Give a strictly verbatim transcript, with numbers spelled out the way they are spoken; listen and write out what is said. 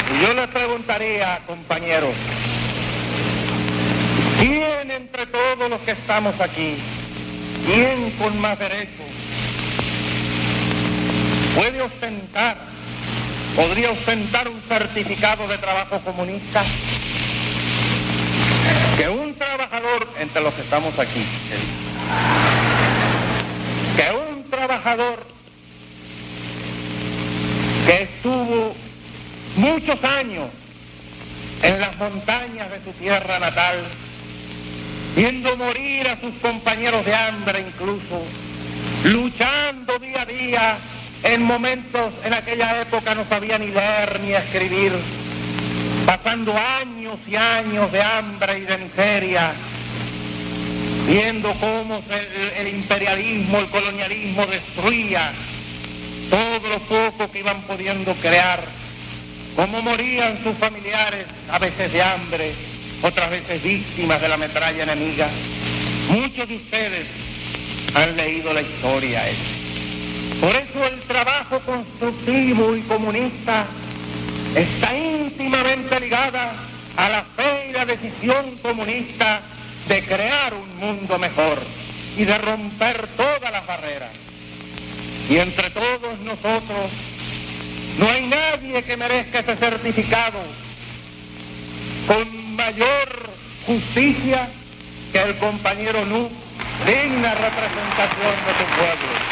Y yo les preguntaría, compañeros, ¿quién entre todos los que estamos aquí, quién con más derecho puede ostentar, podría ostentar un certificado de trabajo comunista? Que un trabajador, entre los que estamos aquí, que un trabajador que estuvo muchos años en las montañas de su tierra natal, viendo morir a sus compañeros de hambre incluso, luchando día a día, en momentos, en aquella época no sabía ni leer ni escribir, pasando años y años de hambre y de miseria, viendo cómo el, el imperialismo, el colonialismo destruía todo lo poco que iban pudiendo crear, cómo morían sus familiares, a veces de hambre, otras veces víctimas de la metralla enemiga. Muchos de ustedes han leído la historia esa. Por eso el trabajo constructivo y comunista está íntimamente ligada a la fe y la decisión comunista de crear un mundo mejor y de romper todas las barreras. Y entre todos nosotros no hay nadie que merezca ese certificado con mayor justicia que el compañero Nu, digna representación de tu pueblo.